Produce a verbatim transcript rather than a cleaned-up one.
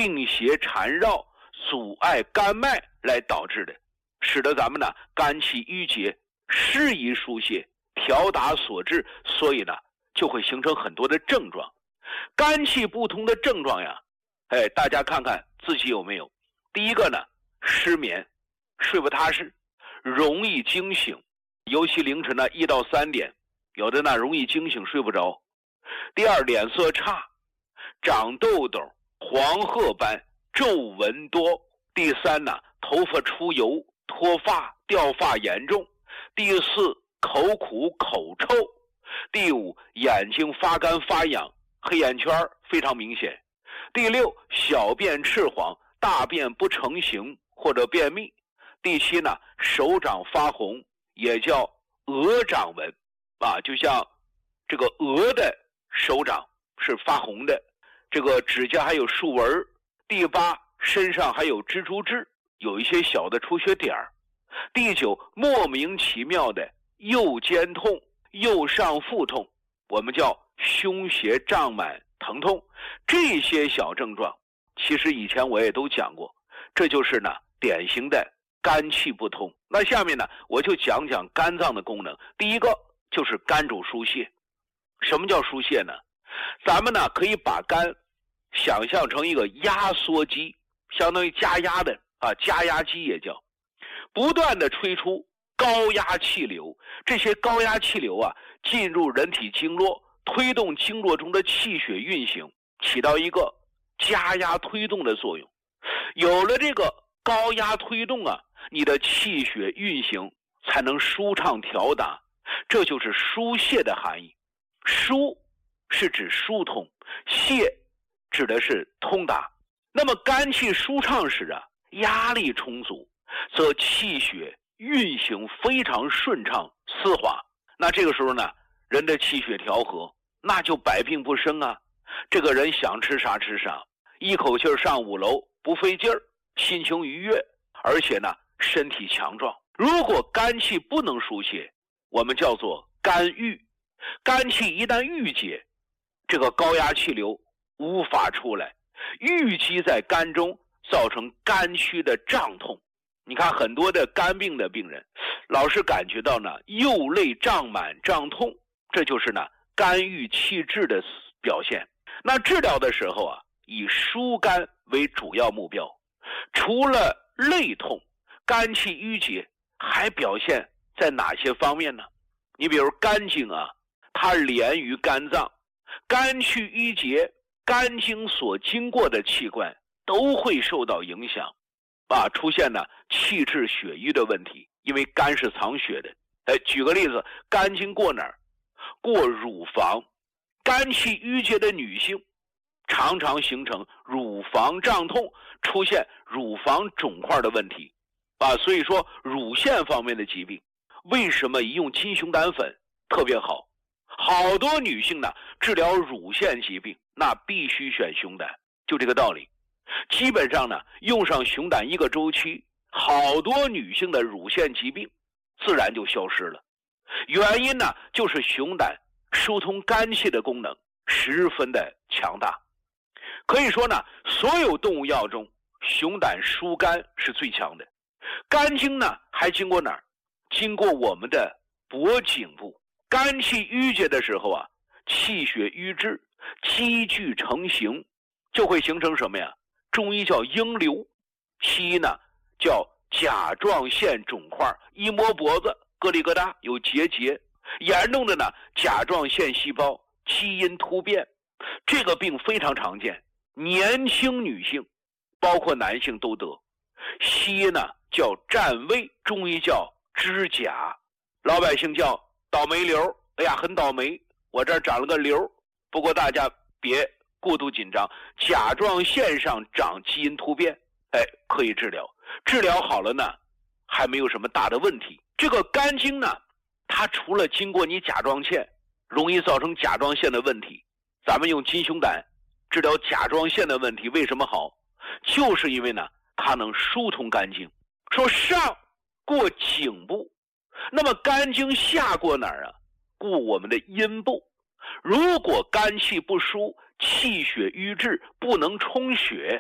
病邪缠绕，阻碍肝脉来导致的，使得咱们呢肝气郁结，适宜疏泄，调达所致，所以呢就会形成很多的症状。肝气不通的症状呀，哎，大家看看自己有没有。第一个呢，失眠，睡不踏实，容易惊醒，尤其凌晨呢一到三点，有的呢容易惊醒睡不着。第二，脸色差，长痘痘，黄褐斑，皱纹多。第三呢，头发出油，脱发，掉发严重。第四，口苦口臭。第五，眼睛发干发痒，黑眼圈非常明显。第六，小便赤黄，大便不成形或者便秘。第七呢，手掌发红，也叫鹅掌纹啊，就像这个鹅的手掌是发红的，这个指甲还有竖纹。第八，身上还有蜘蛛痣，有一些小的出血点儿。第九，莫名其妙的右肩痛、右上腹痛，我们叫胸胁胀满疼痛。这些小症状其实以前我也都讲过，这就是呢典型的肝气不通。那下面呢我就讲讲肝脏的功能。第一个就是肝主疏泄。什么叫疏泄呢？咱们呢可以把肝想象成一个压缩机，相当于加压的啊，加压机也叫，不断的吹出高压气流。这些高压气流啊进入人体经络，推动经络中的气血运行，起到一个加压推动的作用。有了这个高压推动啊，你的气血运行才能舒畅调达，这就是疏泄的含义。疏是指疏通，泄指的是通达。那么肝气舒畅时啊，压力充足，则气血运行非常顺畅丝滑。那这个时候呢，人的气血调和，那就百病不生啊。这个人想吃啥吃啥，一口气上五楼不费劲儿，心情愉悦，而且呢身体强壮。如果肝气不能疏泄，我们叫做肝郁。肝气一旦郁结，这个高压气流无法出来，郁积在肝中，造成肝区的胀痛。你看很多的肝病的病人老是感觉到呢右肋胀满胀痛，这就是呢肝郁气滞的表现。那治疗的时候啊，以疏肝为主要目标。除了肋痛，肝气郁结还表现在哪些方面呢？你比如肝经啊，它连于肝脏，肝气郁结，肝经所经过的器官都会受到影响啊，出现呢气滞血瘀的问题，因为肝是藏血的。哎，举个例子，肝经过哪儿？过乳房。肝气郁结的女性常常形成乳房胀痛，出现乳房肿块的问题啊。所以说乳腺方面的疾病，为什么一用金熊胆粉特别好？好多女性呢治疗乳腺疾病，那必须选熊胆，就这个道理。基本上呢用上熊胆一个周期，好多女性的乳腺疾病自然就消失了。原因呢就是熊胆疏通肝气的功能十分的强大。可以说呢所有动物药中熊胆疏肝是最强的。肝经呢还经过哪儿？经过我们的脖颈部。肝气郁结的时候啊，气血瘀滞，积聚成形，就会形成什么呀？中医叫鹰瘤，西医呢叫甲状腺肿块，一摸脖子咯里咯哒有结节，严重的呢甲状腺细胞基因突变。这个病非常常见，年轻女性包括男性都得。西医呢叫占位，中医叫支甲，老百姓叫倒霉瘤。哎呀，很倒霉，我这儿长了个瘤。不过大家别过度紧张，甲状腺上长基因突变，哎，可以治疗。治疗好了呢，还没有什么大的问题。这个肝经呢，它除了经过你甲状腺，容易造成甲状腺的问题。咱们用金熊胆治疗甲状腺的问题，为什么好？就是因为呢，它能疏通肝经。说上过颈部，那么肝经下过哪儿啊？过我们的阴部。如果肝气不疏，气血瘀滞，不能充血，